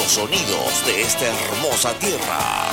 los sonidos de esta hermosa tierra.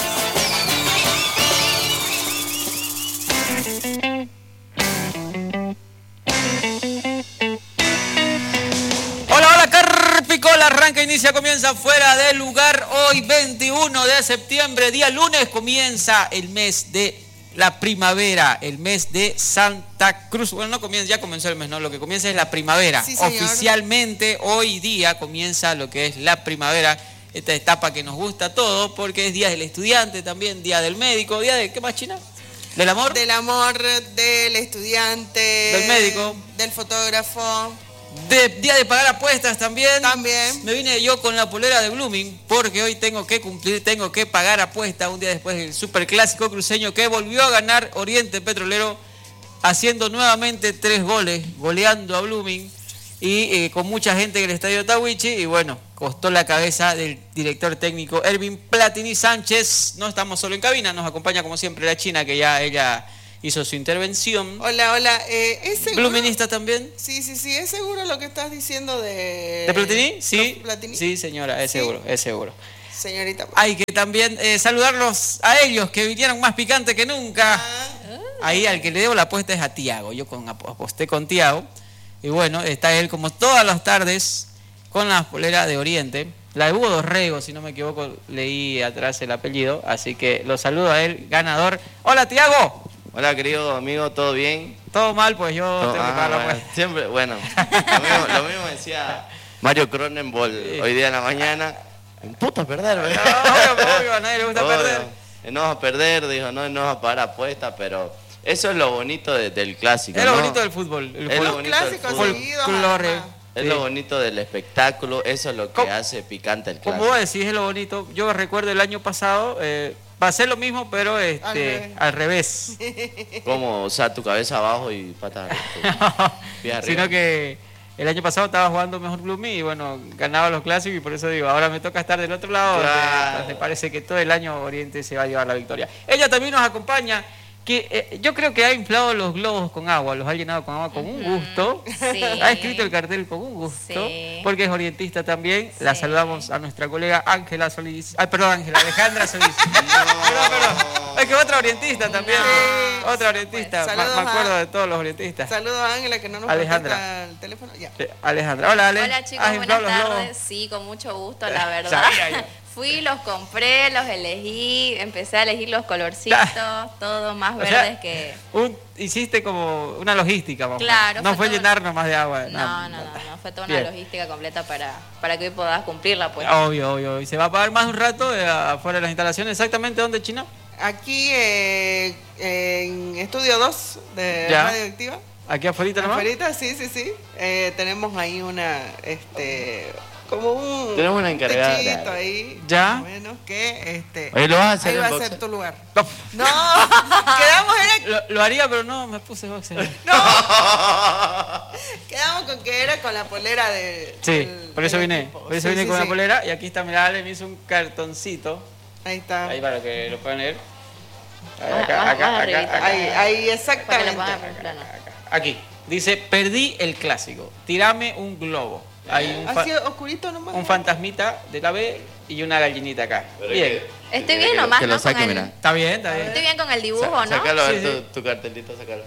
Carpicola arranca, inicia, comienza fuera de lugar. Hoy 21 de septiembre, día lunes, comienza el mes de la primavera, el mes de Santa Cruz. Bueno, no comienza, ya comenzó el mes, ¿no? Lo que comienza es la primavera. Sí, oficialmente hoy día comienza lo que es la primavera, esta etapa que nos gusta a todos, porque es día del estudiante también, día del médico, día de, ¿qué más, China? ¿Del amor? Del amor, del estudiante, del médico, del fotógrafo. Día de pagar apuestas también. También. Me vine yo con la polera de Blooming porque hoy tengo que cumplir, tengo que pagar apuestas un día después del superclásico cruceño que volvió a ganar Oriente Petrolero haciendo nuevamente 3 goles, goleando a Blooming y con mucha gente en el estadio Tawichi y bueno, costó la cabeza del director técnico Ervin Platini Sánchez. No estamos solo en cabina, nos acompaña como siempre la China que ya ella hizo su intervención. Hola, hola. ¿Es seguro? ¿Bluminista también? Sí, ¿es seguro lo que estás diciendo de... ¿De Platini? Sí. Platini? Sí, señora, es seguro, es seguro. Señorita. Hay que también saludarlos a ellos, que vinieron más picante que nunca. Ahí al que le debo la apuesta es a Tiago. Yo aposté con Tiago. Y bueno, está él como todas las tardes con la polera de Oriente. La de Hugo Dorrego, si no me equivoco, leí atrás el apellido. Así que lo saludo a él, ganador. ¡Hola, Tiago! Hola, querido amigo, ¿todo bien? Todo mal, pues yo tengo que pagar la apuesta. Siempre, bueno, lo mismo decía Mario Cronenbol hoy día en la mañana. Me puta perder, ¿verdad? No, obvio, a nadie le gusta perder. No vas a perder, dijo, no vas a pagar apuestas, pero eso es lo bonito del clásico, es lo bonito del fútbol. Es lo bonito del fútbol. Es lo bonito del espectáculo, eso es lo que hace picante el clásico. Como vos decís, es lo bonito. Yo recuerdo el año pasado... va a ser lo mismo, pero al revés. ¿Cómo? O sea, tu cabeza abajo y patas arriba. Sino que el año pasado estaba jugando mejor Blooming y bueno, ganaba los clásicos y por eso digo, ahora me toca estar del otro lado. Claro. Me parece que todo el año Oriente se va a llevar la victoria. Ella también nos acompaña, que yo creo que ha inflado los globos con agua, los ha llenado con agua con un gusto. Sí. Ha escrito el cartel con un gusto, porque es orientista también. La saludamos a nuestra colega Ángela Solís. Ay, perdón, Ángela, Alejandra Solís. Perdón. Es que otra orientista también. Otra orientista. Me acuerdo de todos los orientistas. Saludos a Ángela, que no nos contesta el teléfono. Ya. Alejandra. Hola, Ale. Hola, chicos, buenas tardes. Sí, con mucho gusto, la verdad. Fui, los compré, los elegí, empecé a elegir los colorcitos, todos más verdes que... Hiciste como una logística, vamos. Claro. No fue llenar nomás de agua. No, fue toda una logística completa para que hoy puedas cumplirla, pues. Obvio. ¿Y se va a pagar más un rato afuera de las instalaciones? ¿Exactamente dónde, China? Aquí en Estudio 2 de Radioactiva. ¿Aquí afuera nomás? Afuera, sí. Tenemos ahí una... como un tenemos una encargada techito ahí, ya más o menos que Oye, lo vas a hacer ahí va a ser tu lugar. No, quedamos lo haría, pero no me puse boxeo. Quedamos con que era con la polera de por eso vine con la polera y aquí está, mirá, Ale me hizo un cartoncito. Ahí está. Ahí para que lo puedan leer. Acá. Ahí exactamente. Aquí dice: perdí el clásico, tirame un globo. Hay así oscurito nomás. Un fantasmita de la B y una gallinita acá. Pero bien. Estoy bien nomás, que ¿no? lo saque, mira. Está bien. Estoy bien con el dibujo, ¿no? Sácalo, a ver tu cartelito, sácalo.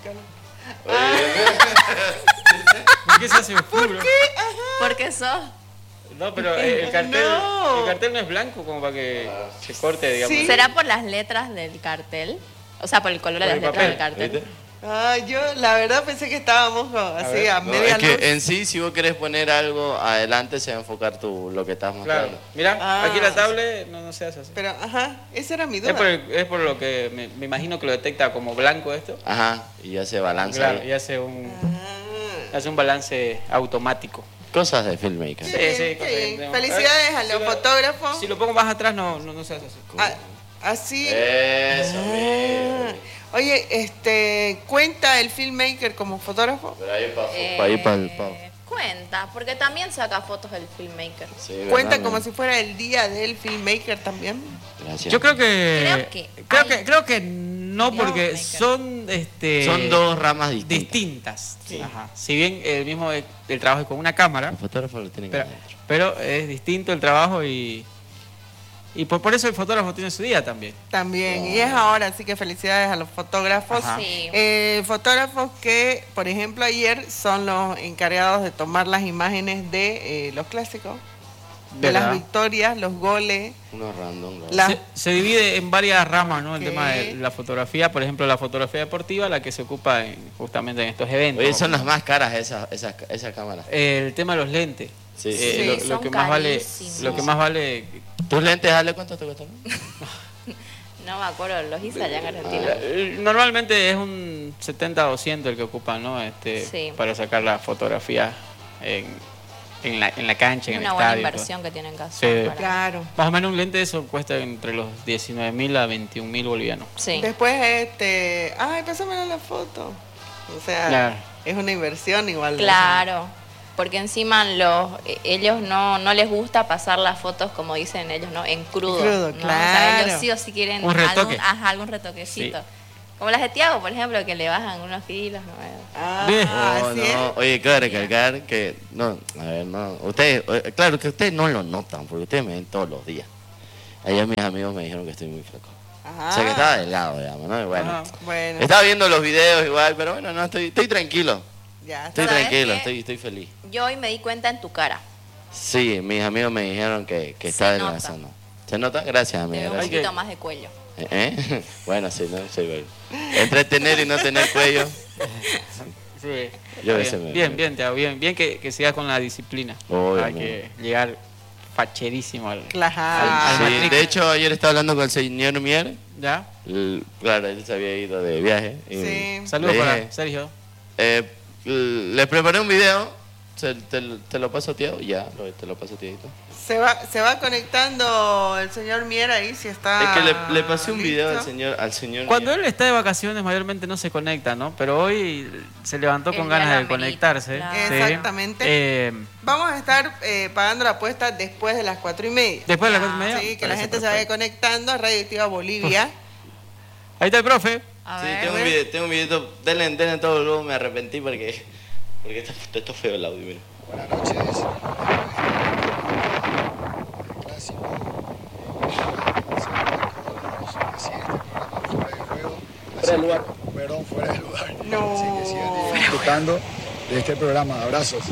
¿Por qué se hace oscuro? ¿Por qué? Porque sos... No, pero el cartel no es blanco como para que se corte, digamos. ¿Sí? ¿Será por las letras del cartel? O sea, por el color de las letras del cartel. ¿Viste? Yo la verdad pensé que estábamos así a media luz. Es que en sí, si vos querés poner algo adelante, se va a enfocar lo que estás mostrando. Claro. Mira, aquí la tablet no se hace así. Pero, esa era mi duda. Es por lo que me imagino que lo detecta como blanco esto. Ajá, y ya se balanza. Claro, y hace un balance automático. Cosas de filmmaker. Sí. Felicidades a los fotógrafos. Si lo pongo más atrás no se hace así. Así. Eso, amigo. Oye, ¿cuenta el filmmaker como fotógrafo? Pero ahí para el pavo. Cuenta, porque también saca fotos el filmmaker. Sí, ¿Cuenta verdad, como si fuera el día del filmmaker también? Gracias. Yo creo que No, porque son son dos ramas distintas. Sí. Ajá. Si bien el mismo el trabajo es con una cámara, El fotógrafo lo tiene que hacer. pero es distinto el trabajo y por eso el fotógrafo tiene su día también. También, y es ahora, así que felicidades a los fotógrafos. Ajá. Sí. Fotógrafos que, por ejemplo, ayer son los encargados de tomar las imágenes de los clásicos, de ¿Verdad? las victorias, los goles. Uno random. La- Se divide en varias ramas, ¿no? El Ok. tema de la fotografía, por ejemplo, la fotografía deportiva, la que se ocupa justamente en estos eventos. Oye, son las más caras esas cámaras. El tema de los lentes. Sí. Sí, Lo son que más vale, carísimos. lo que más vale. ¿Tus lentes, Ale, cuánto te costaron? No me acuerdo, los hice allá en Argentina. Normalmente es un 70-200 el que ocupan, ¿no? Sí. Para sacar la fotografía en la cancha, Es en el una buena estadio. inversión que tienen que hacer. Sí. para- Claro. Más o menos un lente de eso cuesta entre los 19.000 a 21.000 bolivianos. Sí. Después, ay, pásamela la foto. O sea, Claro. es una inversión igual. Claro, porque encima ellos no les gusta pasar las fotos, como dicen ellos, ¿no? En crudo. En crudo, ¿no? claro. O sea, ellos sí o sí quieren Un retoque. algún retoquecito. Sí. Como las de Tiago, por ejemplo, que le bajan unos kilos. ¿no? Ah, Bien. así es. Oye, cabe recalcar que, no, a ver, no, ustedes, claro que ustedes no lo notan, porque ustedes me ven todos los días. Ayer mis amigos me dijeron que estoy muy flaco. Ajá. O sea, que estaba delgado, digamos, ¿no? Y bueno, Ajá. Bueno, estaba viendo los videos igual, pero bueno, no, estoy tranquilo. ya Estoy está. ¿Sabes tranquilo, qué? estoy feliz. Yo hoy me di cuenta en tu cara. Sí, mis amigos me dijeron que Se estaba nota. adelgazando. ¿Se nota? Gracias, Te amiga. veo un Gracias. poquito más de cuello. ¿Eh? Bueno, sí, no sé, bueno. Entre tener y no tener cuello. Sí. Yo Bien, ese me- bien, Thiago, bien que sigas con la disciplina. Hay Obviamente. que llegar facherísimo al Claro. al Sí, matriz. de hecho, ayer estaba hablando con el señor Mier. ¿Ya? Claro, él se había ido de viaje. Y Sí. Saludos le para dije, Sergio. les preparé un video. Te lo paso, tío. Ya, te lo paso, tío. Se va conectando el señor Mier ahí, si está. Es que le pasé un video al listo. señor. Cuando Mier. él está de vacaciones mayormente no se conecta, ¿no? Pero hoy se levantó Él con ya ganas lo de amerita, conectarse. claro. Sí. Exactamente. Vamos a estar pagando la apuesta después de las 4:30. Después de las Ya. 4:30. Sí, que la Parece gente se vaya perfecto. conectando a Radio Activa Bolivia. Ahí está el profe. A Sí, ver. tengo un video. Denle todo el luego, me arrepentí porque está feo el audio, mira. Buenas noches. Clásico. Fuera de lugar. Perdón, fuera de lugar. No. Así que sigan disfrutando de este programa. Abrazos.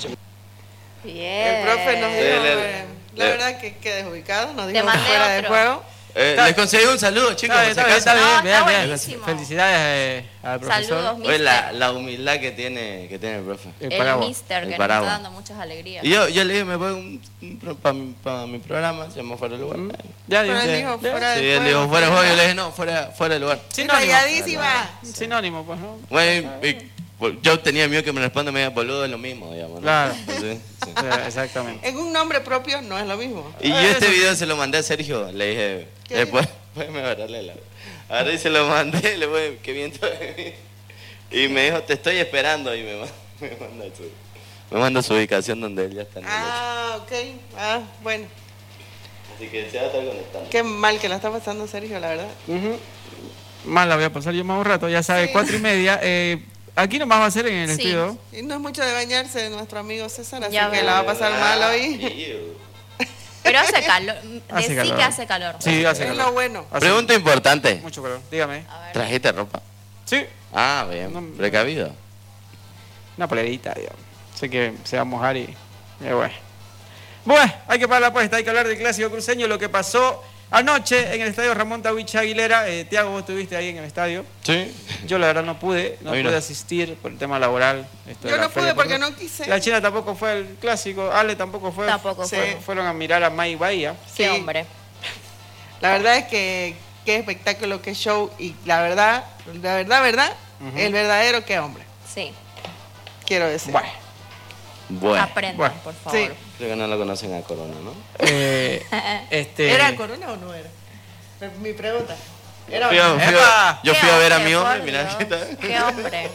Bien. El profe nos dijo, la le- verdad que desubicado, nos Te dijo mandé fuera de otro. juego. Les conseguí un saludo, chicos. Está por si bien, acaso. No, bien, está bien. buenísimo. Felicidades al profesor. Saludos, Oye, mister. la humildad que tiene el profe. El El paraguas. mister, El que nos paraguas. está dando muchas alegrías. Y yo le dije, me voy para mi programa, se llama Fuera del Lugar. Ya, Pero él dice. dijo fuera Sí, de él dijo fuera de juego, yo le dije, no, fuera del lugar. Sinónimo. Calladísima. Sinónimo, pues, ¿no? Bueno, yo tenía miedo que me responda, me diga, boludo, es lo mismo, digamos. ¿no? Claro. Sí, sí. Exactamente. En un nombre propio no es lo mismo. Y yo este video se lo mandé a Sergio, le dije, ¿Qué después me agarrarle la... Agarré y se lo mandé, le voy, qué viento de mí. Y me dijo, te estoy esperando, y me manda su ubicación donde él ya está en el otro. Ah, ok. Ah, bueno. Así que se va a estar conectando. Qué mal que la está pasando Sergio, la verdad. Más la voy a pasar yo más un rato, ya sabes, Sí. 4:30. Aquí nomás va a ser en el Sí. estudio. Y no es mucho de bañarse de nuestro amigo César, así Ya que veo. la va a pasar mal hoy. Pero hace calor. Hace Decí calor. que hace calor. Sí, hace Es calor. lo bueno. Hace Pregunta importante, mucho calor. Dígame. A ver. ¿trajiste ropa? Sí, Ah, bien, No, precavido. una polerita, digamos. Sé que se va a mojar y bueno. Bueno, hay que pagar la apuesta, hay que hablar del clásico cruceño, lo que pasó anoche en el estadio Ramón Tawich Aguilera. Tiago, vos estuviste ahí en el estadio. Sí. Yo la verdad no pude Ahí no. asistir por el tema laboral. Esto de Yo la no feria pude porque deportiva. no quise. La China tampoco fue al clásico, Ale tampoco fue. Tampoco Sí. fue. Fueron a mirar a May Bahía. Qué Sí. hombre. La verdad es que qué espectáculo, qué show. Y la verdad, el verdadero qué hombre. Sí. Quiero decir. Bueno, Bueno, Aprendan, Bueno. por favor. Sí. creo que no lo conocen a Corona, ¿no? ¿Era Corona o no era? Mi pregunta. ¿Era o Fui a- no? fui a- ¡Epa! yo Qué fui a ver a hombre, mi hombre, por mirá, Dios. ¿qué tal? Qué hombre.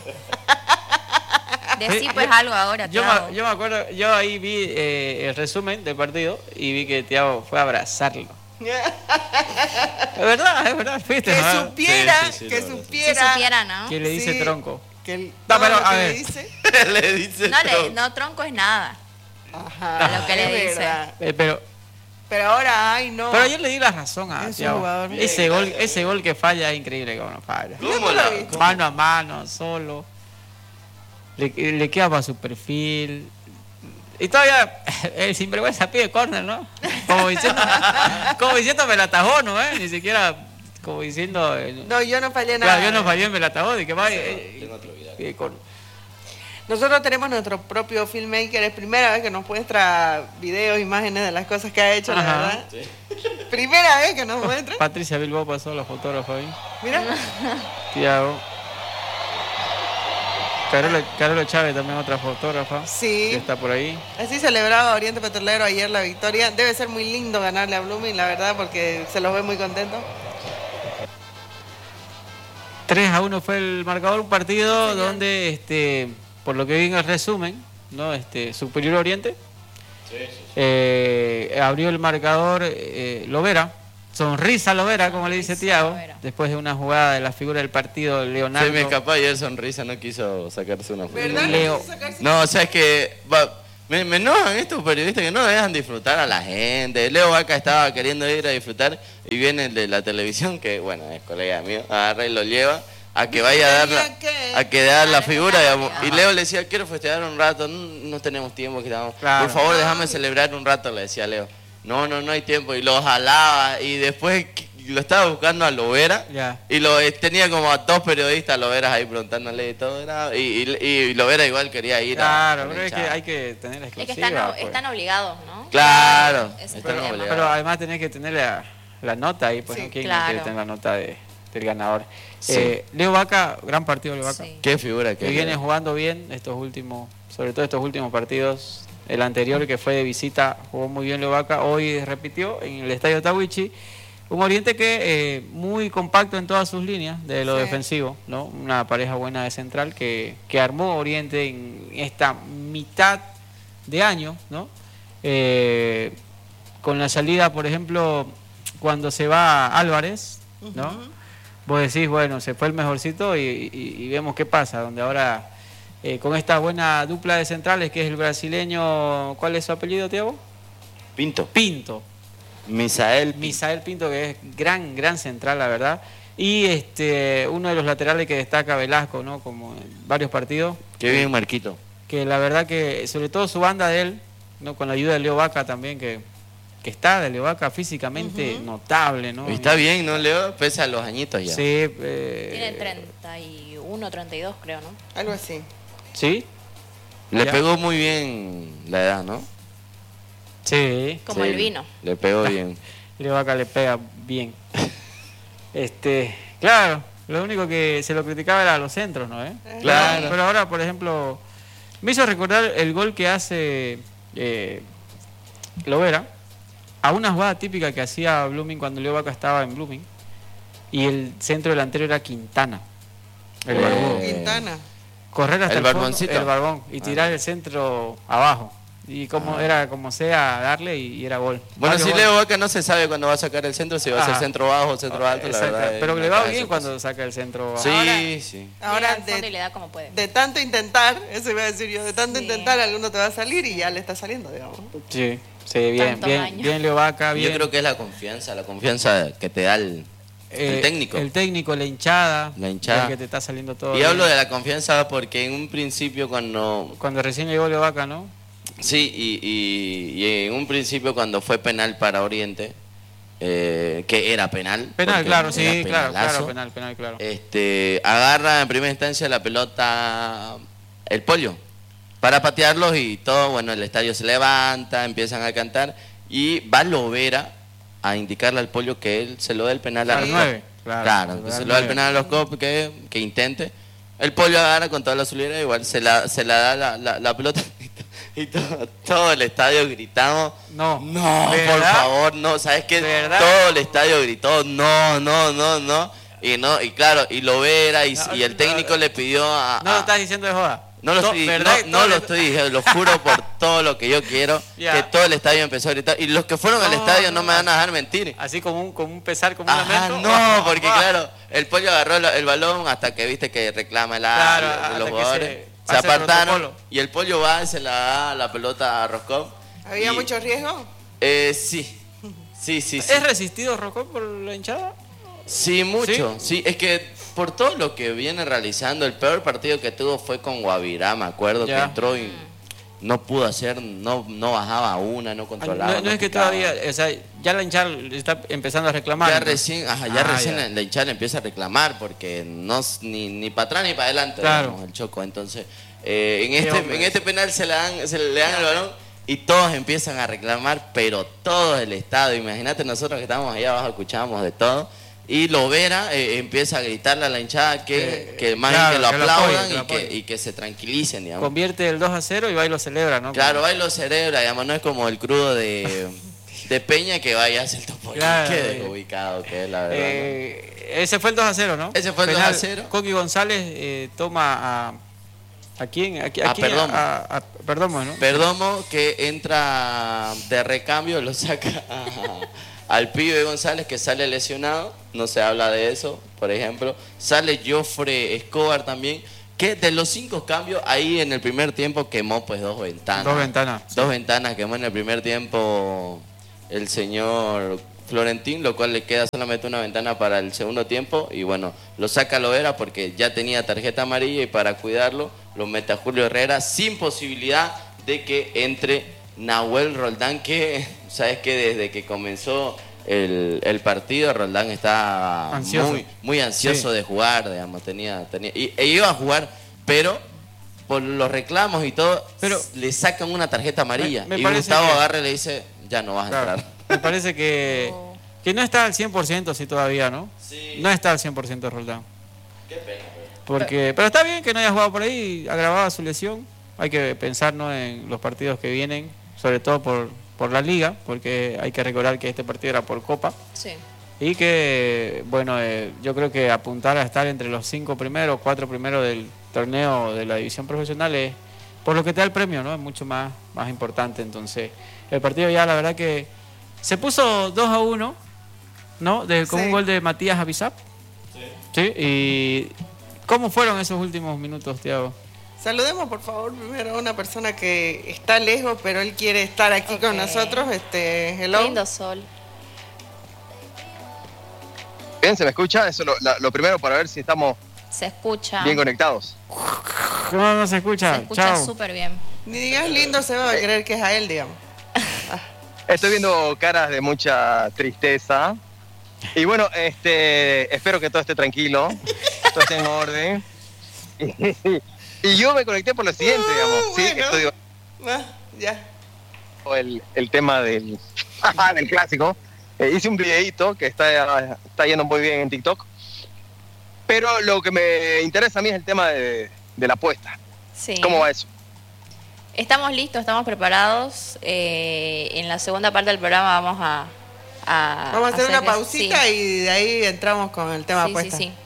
Decí pues algo ahora, Yo Thiago. me acuerdo, yo ahí vi el resumen del partido y vi que Thiago fue a abrazarlo. Es verdad, fuiste. Que ¿no? supiera, Sí, que lo verdad. Si supiera. supiera, ¿no? Que le dice Sí. tronco. Que No, pero, a que ver. le dice. Le dice todo. No, tronco es nada. Ajá, Lo que le es dice. verdad. Pero ahora, ay, no. yo le di la razón a Es un Thiago. jugador. Ese gol que falla es increíble como no falla. ¿Cómo no la? lo he visto. Mano a mano, solo. Le queda para su perfil. Y todavía el sinvergüenza pide córner, ¿no? Como diciendo me la atajó, ¿no? Ni siquiera como diciendo... No, yo no fallé nada. Claro, yo no fallé, me la atajó. De que va, Tengo otro video. Nosotros tenemos nuestro propio filmmaker, es primera vez que nos muestra videos, imágenes de las cosas que ha hecho, la Ajá. verdad. Primera vez que nos muestra. Patricia Bilbao pasó, la fotógrafa ahí. Mira. Thiago. Carola Chávez también otra fotógrafa. Que Sí. está por ahí. Así celebraba Oriente Petrolero ayer la victoria. Debe ser muy lindo ganarle a Blooming, la verdad, porque se los ve muy contentos. 3-1 fue el marcador, un partido donde, por lo que vi en el resumen, ¿no? Superior Oriente. Abrió el marcador Lovera, sonrisa Lovera, como le dice Sonrisa Thiago, Lovera. después de una jugada de la figura del partido, Leonardo. Se me escapó ayer sonrisa, no quiso sacarse una foto. ¿Verdad? Leo. No, o sea, es que me enojan estos periodistas que no dejan disfrutar a la gente. Leo Vaca estaba queriendo ir a disfrutar y viene el de la televisión, que bueno, es colega mío, agarra y lo lleva a que vaya a dar la figura, digamos. Y Leo le decía, quiero festejar un rato, no tenemos tiempo, Claro. por favor déjame celebrar un rato, le decía Leo. No hay tiempo, y lo jalaba, y después lo estaba buscando a Lovera, Ya. y tenía como a 2 periodistas Loveras ahí preguntándole y todo, y Lovera igual quería ir Claro, con pero el es que chavo. hay que tener la Es que exclusiva. pues. están obligados, ¿no? Claro, Ese están es el tema. obligados. Pero además tenés que tener la nota ahí, pues, Sí, ¿no? ¿Quién no claro. quiere tener la nota del ganador? Sí. Leo Vaca, gran partido Leo Vaca. Sí. Qué figura Que viene jugando bien sobre todo estos últimos partidos. El anterior, que fue de visita, jugó muy bien Leo Vaca. Hoy repitió en el estadio Tawichi. Un Oriente que muy compacto en todas sus líneas de lo Sí. defensivo, ¿no? Una pareja buena de central que armó Oriente en esta mitad de año, ¿no? Con la salida, por ejemplo, cuando se va Álvarez, ¿no? Vos decís, bueno, se fue el mejorcito y vemos qué pasa, donde ahora con esta buena dupla de centrales, que es el brasileño, ¿cuál es su apellido, Thiago? Pinto. Pinto. Misael Pinto, que es gran central, la verdad. Y uno de los laterales que destaca, Velasco, ¿no? Como en varios partidos. Qué bien, Marquito. Que la verdad que, sobre todo su banda de él, ¿no? Con la ayuda de Leo Vaca también, que está de Leo Vaca físicamente notable, ¿no? Está bien, ¿no, Leo? Pese a los añitos ya. Sí. Tiene 31, 32, creo, ¿no? Algo así. ¿Sí? Le Ya. pegó muy bien la edad, ¿no? Sí. Como Sí, el vino. Le pegó bien. Leo Vaca le pega bien. Claro, lo único que se lo criticaba era los centros, ¿no? Claro. Pero ahora, por ejemplo, me hizo recordar el gol que hace Lovera a una jugada típica que hacía Blooming cuando Leo Vaca estaba en Blooming, y el centro delantero era Quintana, el barbón. Quintana. Correr hasta el el fondo, barboncito. el barbón, y tirar el centro abajo. Y como era como sea darle y era gol. Bueno, Varios si goles. Leo Vaca no se sabe cuándo va a sacar el centro, si va a ser Ajá. centro bajo o centro alto, la Exacto, verdad. es pero le una va cada bien sorpresa. cuando saca el centro abajo. Sí, Ahora- sí. Ahora, Llega al fondo y le da como puede. de tanto intentar, eso iba a decir yo, de tanto Sí. intentar, alguno te va a salir y ya le está saliendo, digamos. Sí, sí, bien, Tantos bien, años. bien Leo Vaca, bien. Yo creo que es la confianza que te da el técnico. El técnico, la hinchada. La hinchada. el que te está saliendo todo Y bien. hablo de la confianza porque en un principio cuando... Cuando recién llegó Leo Vaca, ¿no? Sí, y en un principio cuando fue penal para Oriente, que era penal. Penal, porque claro, era sí, claro, penalazo, penal, claro. agarra en primera instancia la pelota el Pollo para patearlos y todo, bueno, el estadio se levanta, empiezan a cantar y va Lovera a indicarle al Pollo que él se lo dé el penal a Al los 9, Cop. claro, Claro, que al se lo da el 9. penal a los Cop, que intente. El Pollo agarra con toda la solidez, igual se la da la pelota y todo el estadio gritamos. No. No, ¿De por verdad? favor, no, ¿sabes qué? ¿De verdad? Todo el estadio gritó, no. Y claro, y Lovera y el técnico le pidió a... No lo estás diciendo de joda. No lo estoy diciendo, lo juro por todo lo que yo quiero, que todo el estadio empezó a gritar. Y los que fueron al estadio no me van a dejar mentir. Así como un pesar, como un lamento. No, porque claro, el pollo agarró el balón hasta que viste que reclama los jugadores. Se apartaron y el pollo va y se la da la pelota a Roscov. ¿Había mucho riesgo? Sí. ¿Es resistido Roscov por la hinchada? Sí, mucho. Sí, es que por todo lo que viene realizando, el peor partido que tuvo fue con Guavirá, me acuerdo, que entró y no pudo hacer, no bajaba una, no controlaba. No es que todavía, o sea, ya la hinchada está empezando a reclamar. Ya recién la hinchada empieza a reclamar porque ni para atrás ni para adelante, digamos, el Choco. Entonces, en este penal se le dan el balón y todos empiezan a reclamar, pero todo el estadio. Imagínate, nosotros que estábamos ahí abajo escuchábamos de todo. Y Lovera empieza a gritarle a la hinchada que más bien que lo aplaudan y que se tranquilicen, digamos. Convierte el 2-0 y va y lo celebra, ¿no? Claro, va y lo celebra, digamos, no es como el crudo de Peña que va y hace el topo. Claro, qué desubicado que es, la verdad. Ese fue el 2-0, ¿no? Ese fue el 2-0. Coqui González toma ¿a quién? Perdomo. A Perdomo, ¿no? Perdomo, que entra de recambio, lo saca al pibe González, que sale lesionado, no se habla de eso, por ejemplo. Sale Jofre Escobar también, que de los 5 cambios, ahí en el primer tiempo quemó pues 2 ventanas. 2 ventanas. Sí. 2 ventanas quemó en el primer tiempo el señor Florentín, lo cual le queda solamente una ventana para el segundo tiempo. Y bueno, lo saca Lovera porque ya tenía tarjeta amarilla y para cuidarlo lo mete a Julio Herrera sin posibilidad de que entre Nahuel Roldán, que sabes que desde que comenzó el partido Roldán está muy ansioso de jugar, digamos, e iba a jugar, pero por los reclamos y todo, pero le sacan una tarjeta amarilla y Gustavo agarra y le dice, ya no vas a entrar. Me parece que no está al 100% sí todavía, ¿no? Sí. No está al 100% Roldán. Qué pena. Pero está bien que no haya jugado por ahí, agravaba su lesión. Hay que pensar, ¿no?, en los partidos que vienen, sobre todo por la liga, porque hay que recordar que este partido era por Copa. Sí. Y que, bueno, yo creo que apuntar a estar entre los 5 primeros, 4 primeros del torneo de la división profesional es, por lo que te da el premio, ¿no?, es mucho más importante. Entonces, el partido ya, la verdad que se puso 2-1, ¿no?, con un gol de Matías Abizap. Sí. Y ¿cómo fueron esos últimos minutos, Thiago? Saludemos, por favor, primero a una persona que está lejos, pero él quiere estar aquí con nosotros. Hello. Lindo sol. Bien, ¿se me escucha? Eso es lo primero para ver si estamos se escucha bien conectados. No se escucha. Se escucha súper bien. Ni digas lindo, se va a creer que es a él, digamos. Estoy viendo caras de mucha tristeza. Y bueno, espero que todo esté tranquilo, todo esté en orden. Y yo me conecté por lo siguiente, digamos. Sí, ya. El tema del clásico. Hice un videíto que está yendo muy bien en TikTok. Pero lo que me interesa a mí es el tema de la apuesta. Sí. ¿Cómo va eso? Estamos listos, estamos preparados. En la segunda parte del programa vamos a hacer una pausita y de ahí entramos con el tema de apuesta. Sí.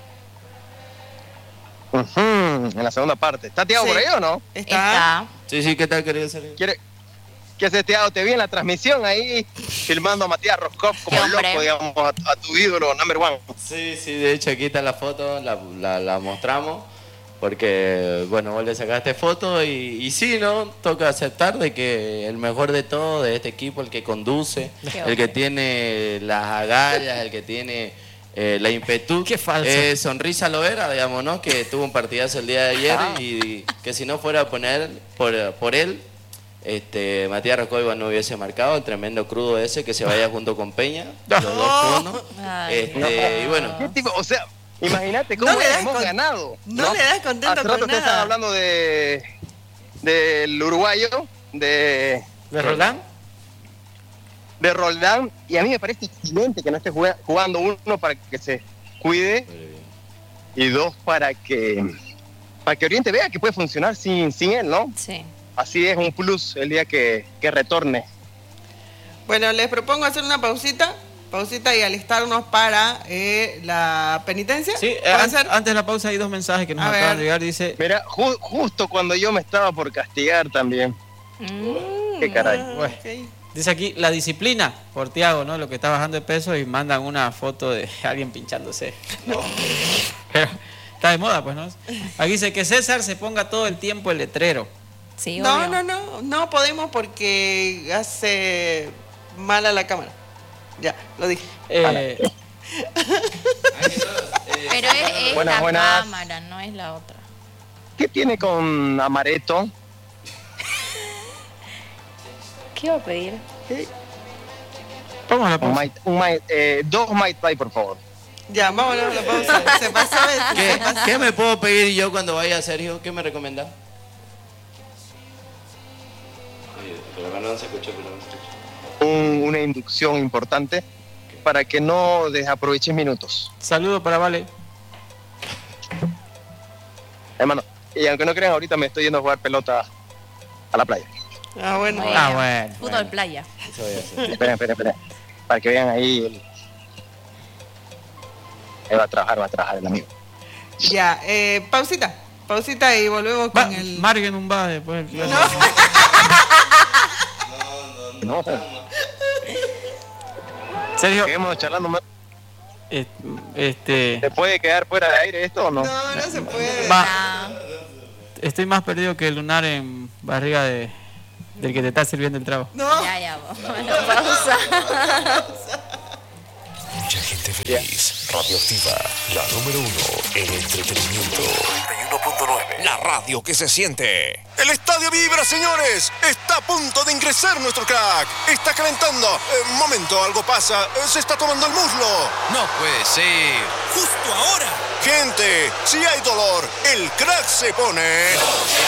En la segunda parte. ¿Está Thiago por ahí o no? Está. Sí, ¿qué tal, querido Sergio? ¿Qué haces, Thiago? Te vi en la transmisión ahí filmando a Matías Roscov como loco, digamos, a tu ídolo number one. Sí, de hecho aquí está la foto, la mostramos, porque, bueno, vos le sacaste foto y sí, ¿no? Toca aceptar de que el mejor de todo, de este equipo, el que conduce, el que tiene las agallas, el que tiene la impetu, Sonrisa Lovera, digamos, ¿no? Que tuvo un partidazo el día de ayer y que si no fuera a poner por él, Matías Roscov no hubiese marcado el tremendo crudo ese, que se vaya junto con Peña, los dos juntos. Y bueno. ¿Qué tipo? O sea, imagínate cómo hemos ganado. No le das contento con nada. Están hablando del uruguayo, ¿De Roldán? De Roldán, y a mí me parece excelente que no esté jugando, uno, para que se cuide, y dos, para que Oriente vea que puede funcionar sin él, ¿no? Sí. Así es un plus el día que retorne. Bueno, les propongo hacer una pausita pausita y alistarnos para la penitencia. Sí, ¿Puede ser? antes de la pausa hay 2 mensajes que nos A acaban ver. de llegar. Dice, Mira, justo cuando yo me estaba por castigar también. Qué caray. bueno, Ok. dice aquí, la disciplina por Tiago, ¿no? Lo que está bajando de peso y mandan una foto de alguien pinchándose. Pero está de moda, pues, ¿no? Aquí dice que César se ponga todo el tiempo el letrero. Sí, No, obvio. no podemos porque hace mal a la cámara. Ya, lo dije. Pero es Buenas, la buenas. cámara, no es la otra. ¿Qué tiene con amaretto? ¿Qué iba a pedir? Vamos a la pausa. 2 Might Pie, por favor. Ya, vámonos a la pausa. Se pasó esto. ¿Qué, ¿Qué me puedo pedir yo cuando vaya a Sergio? ¿Qué me recomendás? Una inducción importante para que no desaproveches minutos. Saludo para Vale. Hermano, y aunque no crean, ahorita me estoy yendo a jugar pelota a la playa. Ah, bueno. Muy Ah, bien. bueno, Fútbol bueno. playa. Esperen. Para que vean ahí. Ahí va a trabajar el amigo. Ya, pausita y volvemos con el... Marguen un va después del No, Sergio, seguimos charlando más. ¿se puede quedar fuera de aire esto o no? No se puede. Ah, estoy más perdido que el lunar en barriga del que te está sirviendo el trago. No. ya, bueno, pausa. Mucha gente feliz. Radioactiva, la número 1 en entretenimiento. 91.9. La radio que se siente. El estadio vibra, señores. Está a punto de ingresar nuestro crack. Está calentando. Momento, algo pasa. Se está tomando el muslo. No puede ser. Justo ahora. Gente, si hay dolor, el crack se pone.